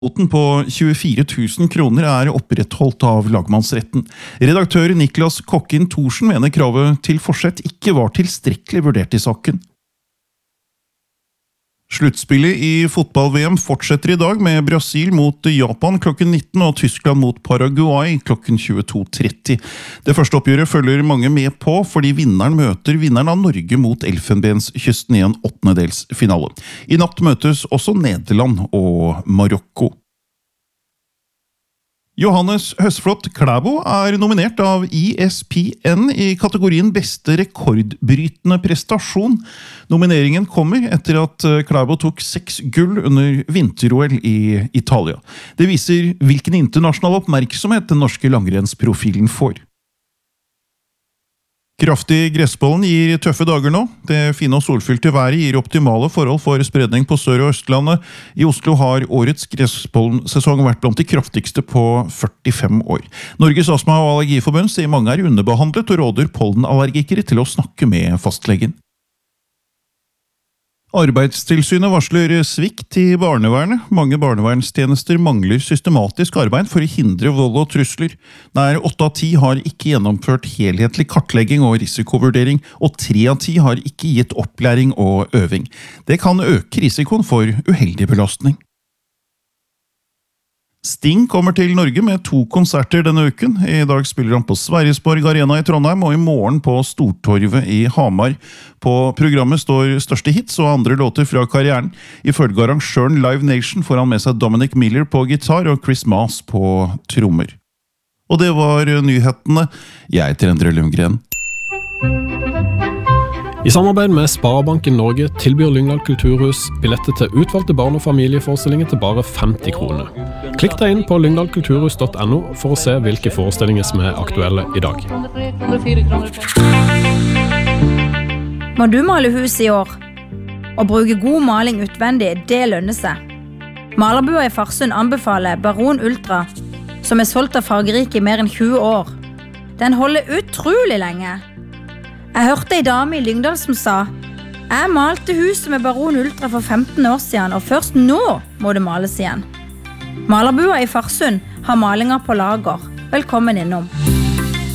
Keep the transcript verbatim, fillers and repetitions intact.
Boten på tjuefire tusen kroner er opprettholdt av lagmannsretten. Redaktør Niklas Kokkin Thorsen mener kravet til forsett ikke var tilstrekkelig vurdert i saken. Sluttspillet i fotball-V M fortsetter i dag med Brasil mot Japan klokken nitten og Tyskland mot Paraguay klokken tjueto tretti. Det første oppgjøret følger mange med på, fordi vinneren møter vinneren av Norge mot Elfenbenskysten i en åttendedelsfinale. I natt møtes også Nederland og Marokko. Johannes Høsflot Klæbo er nominert av E S P N i kategorien beste rekordbrytende prestasjon. Nomineringen kommer etter at Klæbo tok seks gull under vinter-O L i Italia. Det viser hvilken internasjonal oppmerksomhet den norske langrennsprofilen får. Kraftig gressbollen gir tøffe dager nå. Det fine og solfylte været gir optimale forhold for spredning på Sør- og Østlandet. I Oslo har årets gressbollensesong vært blant de kraftigste på førtifem år. Norges Astma- og Allergiforbund sier mange er underbehandlet og råder pollenallergikere til å snakke med fastlegen. Arbeidstilsynet varsler svikt i barnevernet. Mange barnevernstjenester mangler systematisk arbeid for å hindre vold og trusler. Nær åtte av ti har ikke gjennomført helhetlig kartlegging og risikovurdering, og tre av ti har ikke gitt opplæring og øving. Det kan øke risikoen for uheldig belastning. Sting kommer til Norge med to konserter denne uken. I dag spiller han på Sverresborg Arena i Trondheim, og i morgen på Stortorvet i Hamar. På programmet står største hits og andre låter fra karrieren. Ifølge arrangøren Live Nation får han med seg Dominic Miller på gitar og Chris Maas på trommer. Og det var nyhetene. Jeg heter Endre Lundgren. I samarbeid med Sparebanken Norge tilbyr Lyngdal Kulturhus billetter til utvalgte barn- og familieforestillinger til bare femti kroner. Klikk deg inn på lyngdal kulturhus punktum no for å se hvilke forestillinger som er aktuelle i dag. Må du male hus i år? Å bruke god maling utvendig, det lønner seg. Malerbua i Farsund anbefaler Baron Ultra, som er solgt av Fargerike i mer enn tjue år. Den holder utrolig lenge. Jeg hørte en dame i Lyngdal som sa: «Jeg malte huset med Baron Ultra for femten år siden, og først nå må det males igjen.» Malerbua i Farsund har malinger på lager. Velkommen innom.